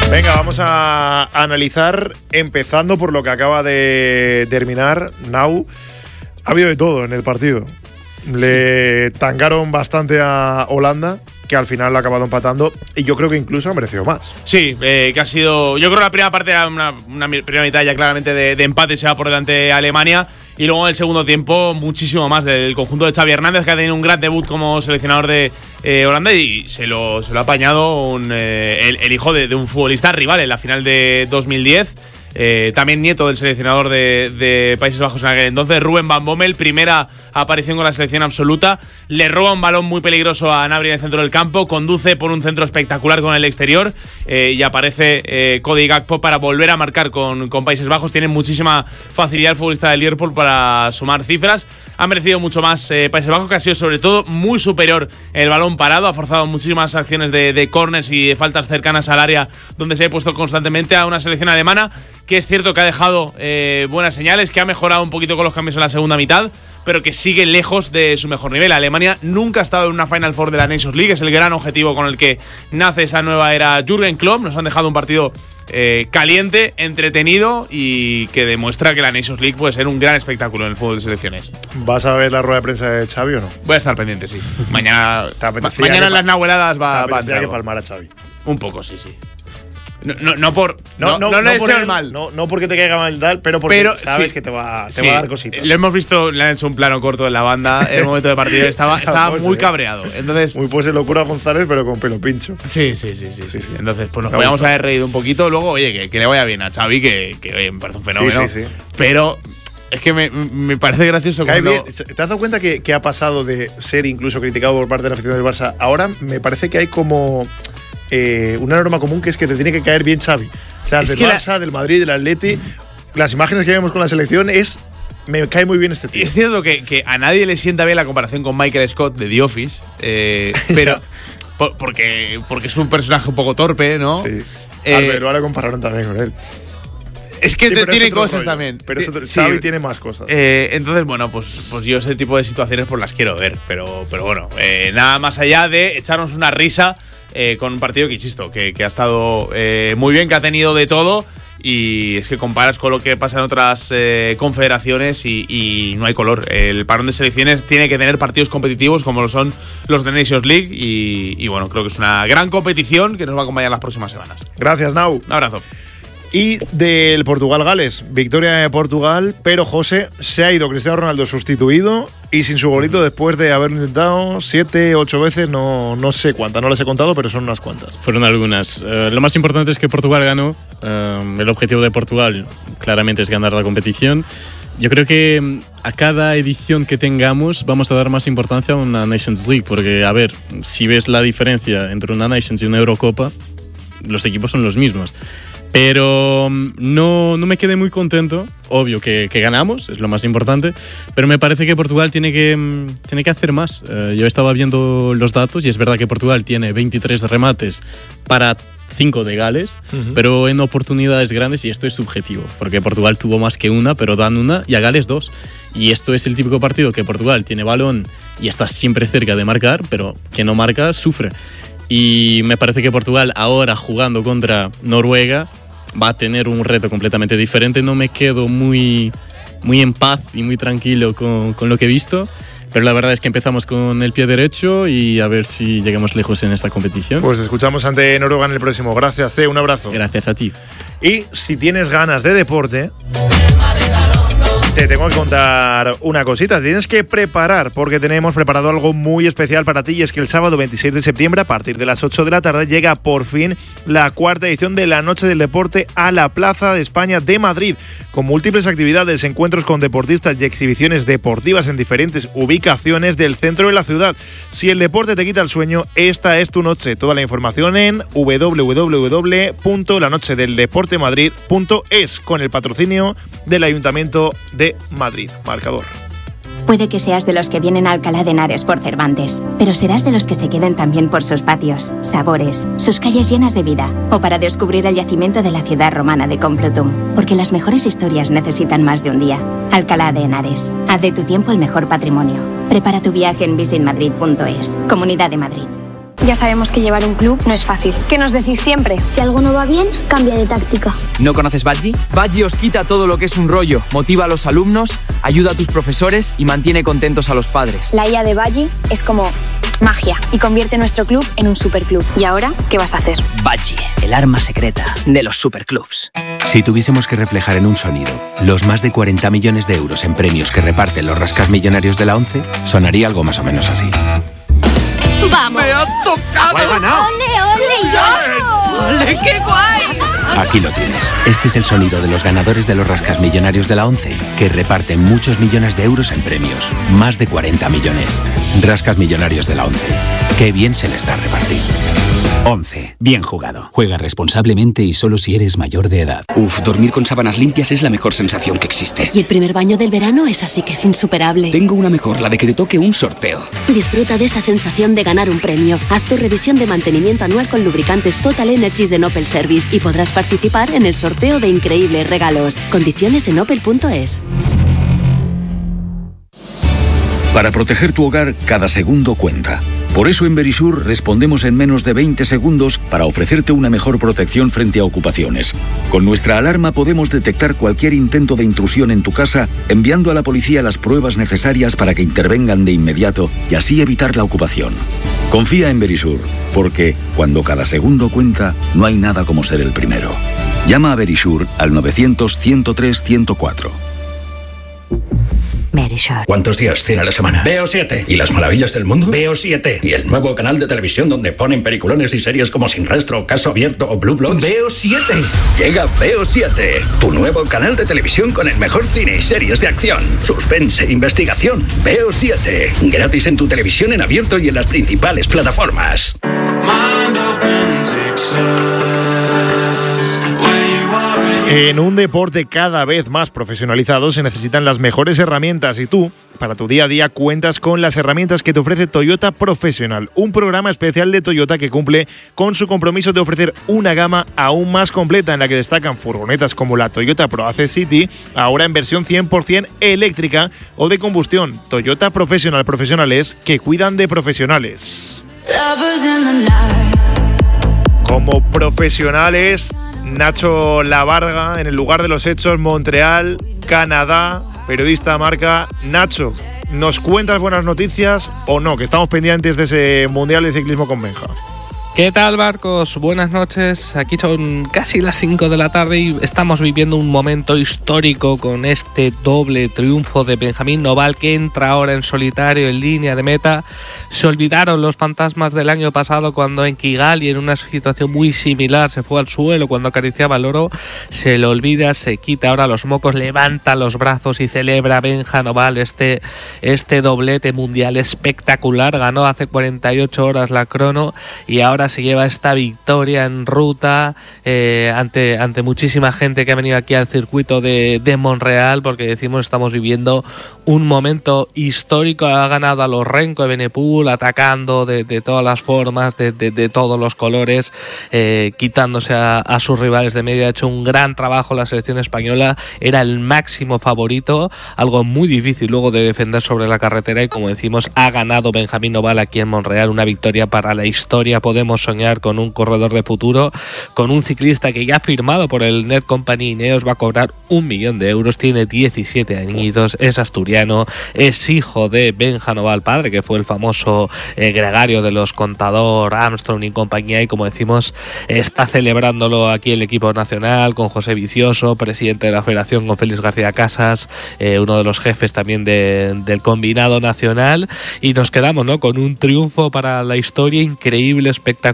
Venga, vamos a analizar, empezando por lo que acaba de terminar, Nau. Ha habido de todo en el partido. Le tangaron bastante a Holanda, que al final lo ha acabado empatando, y yo creo que incluso ha merecido más. Sí, que ha sido… Yo creo que la primera parte era una primera mitad ya claramente de empate, se va por delante Alemania, y luego en el segundo tiempo muchísimo más del conjunto de Xavi Hernández, que ha tenido un gran debut como seleccionador de Holanda, y se lo ha apañado el hijo de un futbolista rival en la final de 2010. También nieto del seleccionador de Países Bajos en aquel entonces, Ruben Van Bommel, primera aparición con la selección absoluta, le roba un balón muy peligroso a Gnabry en el centro del campo, conduce por un centro espectacular con el exterior, y aparece Cody Gakpo para volver a marcar con Países Bajos. Tiene muchísima facilidad el futbolista del Liverpool para sumar cifras. Ha merecido mucho más Países Bajos, que ha sido sobre todo muy superior en el balón parado, ha forzado muchísimas acciones de córners y de faltas cercanas al área, donde se ha puesto constantemente a una selección alemana que es cierto que ha dejado buenas señales, que ha mejorado un poquito con los cambios en la segunda mitad, pero que sigue lejos de su mejor nivel. Alemania nunca ha estado en una Final Four de la Nations League, es el gran objetivo con el que nace esta nueva era Jürgen Klopp. Nos han dejado un partido caliente, entretenido, y que demuestra que la Nations League puede ser un gran espectáculo en el fútbol de selecciones. ¿Vas a ver la rueda de prensa de Xavi o no? Voy a estar pendiente, sí. Mañana en las nahueladas va a entrar. Que palmar a Xavi. Un poco, sí. No le deseo el mal. No porque te caiga mal tal, pero porque sabes que te va a dar cositas. Lo hemos visto, le han hecho un plano corto en la banda en el momento de partido. Estaba muy cabreado. Entonces, muy pues locura González, pero con pelo pincho. Sí. Entonces, pues nos podíamos haber reído un poquito. Luego, oye, que le vaya bien a Xavi, que oye, me parece un fenómeno. Sí. Pero es que me parece gracioso cuando… ¿Te has dado cuenta que ha pasado de ser incluso criticado por parte de la afición del Barça? Ahora me parece que hay como… una norma común, que es que te tiene que caer bien Xavi. O sea, del Barça, del Madrid, del Atleti, las imágenes que vemos con la selección me cae muy bien este tío. Es cierto que a nadie le sienta bien la comparación con Michael Scott de The Office, pero porque es un personaje un poco torpe, ¿no? Sí. Pero ahora compararon también con él. Es que tiene cosas también. Pero Xavi tiene más cosas. Entonces, bueno, pues yo ese tipo de situaciones pues las quiero ver. Pero bueno, nada más allá de echarnos una risa con un partido que, insisto, que ha estado muy bien, que ha tenido de todo. Y es que comparas con lo que pasa en otras confederaciones y no hay color. El parón de selecciones tiene que tener partidos competitivos como lo son los de Nations League. Y bueno, creo que es una gran competición que nos va a acompañar las próximas semanas. Gracias, Nau. Un abrazo. Y del Portugal-Gales, victoria de Portugal, pero José, se ha ido Cristiano Ronaldo sustituido y sin su golito después de haberlo intentado 7, 8 veces, no sé cuántas, no las he contado, pero son unas cuantas. Fueron algunas. Lo más importante es que Portugal ganó. El objetivo de Portugal claramente es ganar la competición. Yo creo que a cada edición que tengamos vamos a dar más importancia a una Nations League, porque, a ver, si ves la diferencia entre una Nations y una Eurocopa, los equipos son los mismos. Pero no me quedé muy contento. Obvio que ganamos, es lo más importante, pero me parece que Portugal tiene que hacer más. Yo estaba viendo los datos y es verdad que Portugal tiene 23 remates para 5 de Gales, pero en oportunidades grandes, y esto es subjetivo, porque Portugal tuvo más que una, pero dan una, y a Gales 2. Y esto es el típico partido que Portugal tiene balón y está siempre cerca de marcar, pero que no marca, sufre. Y me parece que Portugal ahora, jugando contra Noruega, va a tener un reto completamente diferente. No me quedo muy en paz y muy tranquilo con lo que he visto, pero la verdad es que empezamos con el pie derecho y a ver si llegamos lejos en esta competición. Pues escuchamos ante Noruega en el próximo. Gracias, C, un abrazo. Gracias a ti. Y si tienes ganas de deporte, te tengo que contar una cosita. Te tienes que preparar, porque tenemos preparado algo muy especial para ti, y es que el sábado 26 de septiembre, a partir de las 8 de la tarde, llega por fin la 4ª edición de la Noche del Deporte a la Plaza de España de Madrid, con múltiples actividades, encuentros con deportistas y exhibiciones deportivas en diferentes ubicaciones del centro de la ciudad. Si el deporte te quita el sueño, esta es tu noche. Toda la información en www.lanochedeldeportemadrid.es, con el patrocinio del Ayuntamiento de Madrid. Marcador. Puede que seas de los que vienen a Alcalá de Henares por Cervantes, pero serás de los que se queden también por sus patios, sabores, sus calles llenas de vida, o para descubrir el yacimiento de la ciudad romana de Complutum, porque las mejores historias necesitan más de un día. Alcalá de Henares, haz de tu tiempo el mejor patrimonio. Prepara tu viaje en visitmadrid.es. Comunidad de Madrid. Ya sabemos que llevar un club no es fácil. ¿Qué nos decís siempre? Si algo no va bien, cambia de táctica. ¿No conoces Badgie? Badgie os quita todo lo que es un rollo, motiva a los alumnos, ayuda a tus profesores y mantiene contentos a los padres. La IA de Badgie es como magia y convierte nuestro club en un superclub. ¿Y ahora qué vas a hacer? Badgie, el arma secreta de los superclubs. Si tuviésemos que reflejar en un sonido los más de 40 millones de euros en premios que reparten los rascasmillonarios de la ONCE, sonaría algo más o menos así. ¡Vamos! ¡Me has tocado! ¡He ganado! ¡Ole, ole! ¡Qué guay! Aquí lo tienes. Este es el sonido de los ganadores de los rascasmillonarios de la ONCE, que reparten muchos millones de euros en premios. Más de 40 millones. Rascasmillonarios de la ONCE. Qué bien se les da repartir. 11. Bien jugado. Juega responsablemente y solo si eres mayor de edad. Dormir con sábanas limpias es la mejor sensación que existe. Y el primer baño del verano es así que es insuperable. Tengo una mejor, la de que te toque un sorteo. Disfruta de esa sensación de ganar un premio. Haz tu revisión de mantenimiento anual con lubricantes Total Energies de Opel Service y podrás participar en el sorteo de increíbles regalos. Condiciones en opel.es. Para proteger tu hogar, cada segundo cuenta. Por eso en Verisur respondemos en menos de 20 segundos para ofrecerte una mejor protección frente a ocupaciones. Con nuestra alarma podemos detectar cualquier intento de intrusión en tu casa, enviando a la policía las pruebas necesarias para que intervengan de inmediato y así evitar la ocupación. Confía en Verisur, porque cuando cada segundo cuenta, no hay nada como ser el primero. Llama a Verisur al 900-103-104. Verisur. ¿Cuántos días tiene la semana? Veo 7. ¿Y las maravillas del mundo? Veo 7. ¿Y el nuevo canal de televisión donde ponen peliculones y series como Sin Rastro, Caso Abierto o Blue Bloods? Veo 7. Llega Veo 7, tu nuevo canal de televisión con el mejor cine y series de acción, suspense e investigación. Veo 7. Gratis en tu televisión en abierto y en las principales plataformas. En un deporte cada vez más profesionalizado se necesitan las mejores herramientas y tú, para tu día a día, cuentas con las herramientas que te ofrece Toyota Professional, un programa especial de Toyota que cumple con su compromiso de ofrecer una gama aún más completa en la que destacan furgonetas como la Toyota ProAce City, ahora en versión 100% eléctrica o de combustión. Toyota Professional, profesionales que cuidan de profesionales. Como profesionales, Nacho Lavarga, en el lugar de los hechos, Montreal, Canadá, periodista Marca. Nacho, ¿nos cuentas buenas noticias o no? Que estamos pendientes de ese Mundial de Ciclismo con Benja. ¿Qué tal, Marcos? Buenas noches. Aquí son casi las 5 de la tarde y estamos viviendo un momento histórico con este doble triunfo de Benjamín Noval, que entra ahora en solitario en línea de meta. Se olvidaron los fantasmas del año pasado cuando en Kigali, en una situación muy similar, se fue al suelo cuando acariciaba el oro. Se lo olvida, se quita ahora los mocos, levanta los brazos y celebra Benja Noval este doblete mundial espectacular. Ganó hace 48 horas la crono y ahora se lleva esta victoria en ruta ante muchísima gente que ha venido aquí al circuito de Montreal, porque decimos estamos viviendo un momento histórico. Ha ganado a los Renko de Benepul, atacando de todas las formas, de todos los colores, quitándose a sus rivales de medio. Ha hecho un gran trabajo la selección española, era el máximo favorito, algo muy difícil luego de defender sobre la carretera, y como decimos, ha ganado Benjamín Noval aquí en Montreal, una victoria para la historia. Podemos soñar con un corredor de futuro, con un ciclista que ya ha firmado por el Net Company Ineos, va a cobrar 1 millón de euros, tiene 17 añitos, es asturiano, es hijo de Benja Noval padre, que fue el famoso gregario de los Contador, Armstrong y compañía, y como decimos, está celebrándolo aquí el equipo nacional con José Vicioso, presidente de la federación, con Félix García Casas, uno de los jefes también del combinado nacional, y nos quedamos, ¿no?, con un triunfo para la historia increíble, espectacular,